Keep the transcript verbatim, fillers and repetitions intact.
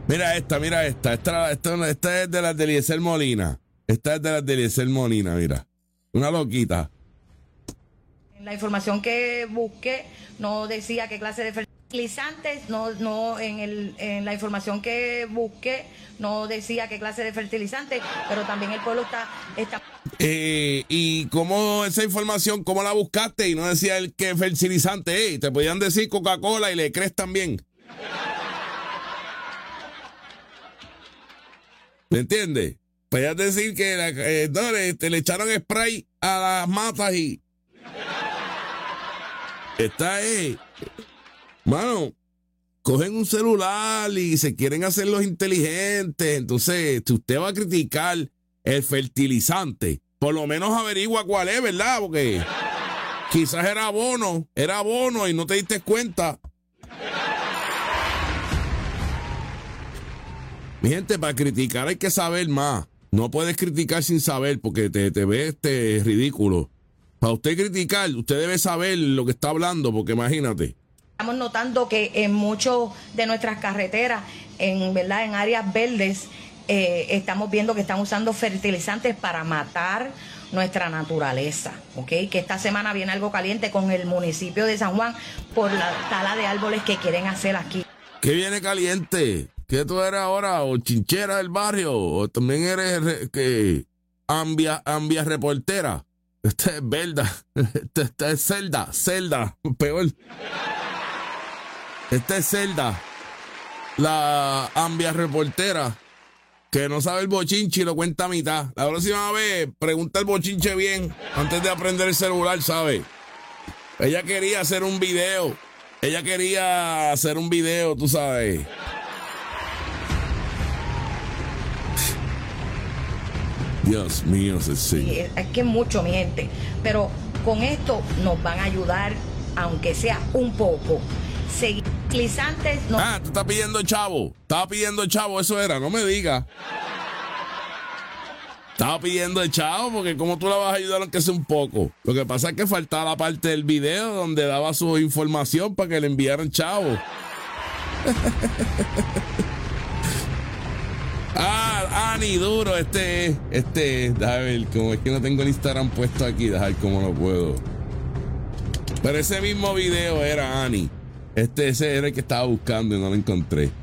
Mira esta, mira esta. Esta, esta, esta es de las de Eliezer Molina. Esta es de las de Eliezer Molina, mira. Una loquita. La información que busqué no decía qué clase de fertilizantes, no, no, en, el, en la información que busqué no decía qué clase de fertilizantes, pero también el pueblo está... está... Eh, y cómo esa información, cómo la buscaste y no decía el que fertilizante, eh, te podían decir Coca-Cola y le crees también. ¿Me entiendes? Podías decir que la, eh, no, le, te le echaron spray a las matas y... Está ahí. Mano, cogen un celular y se quieren hacer los inteligentes. Entonces, si usted va a criticar el fertilizante, por lo menos averigua cuál es, ¿verdad? Porque quizás era abono, era abono y no te diste cuenta. Mi gente, para criticar hay que saber más. No puedes criticar sin saber porque te, te ves este ridículo. Para usted criticar, usted debe saber lo que está hablando, porque imagínate. Estamos notando que en muchas de nuestras carreteras, en verdad, en áreas verdes, eh, estamos viendo que están usando fertilizantes para matar nuestra naturaleza, ¿ok? Que esta semana viene algo caliente con el municipio de San Juan por la tala de árboles que quieren hacer aquí. ¿Qué viene caliente? ¿Qué tú eres ahora? ¿O chinchera del barrio? ¿O también eres re, que ambia, ambia reportera? Esta es verdad. Esta, esta es Zelda. Zelda. Peor. Esta es Zelda. La ambia reportera. Que no sabe el bochinche y lo cuenta a mitad. La próxima vez, pregunta el bochinche bien. Antes de aprender el celular, ¿sabe? Ella quería hacer un video. Ella quería hacer un video, tú sabes. Dios mío, sí, sí. Es que mucho, mi gente. Pero con esto nos van a ayudar, aunque sea un poco. Seguir fertilizantes. No... Ah, tú estás pidiendo chavo. Estaba pidiendo chavo, eso era, no me digas. Estaba pidiendo el chavo, porque como tú la vas a ayudar aunque sea un poco. Lo que pasa es que faltaba la parte del video donde daba su información para que le enviaran chavo. Ah, Ani, duro, este es, este es, déjame ver, como es que no tengo el Instagram puesto aquí, déjame ver cómo lo puedo. Pero ese mismo video era Ani. Este, ese era el que estaba buscando y no lo encontré.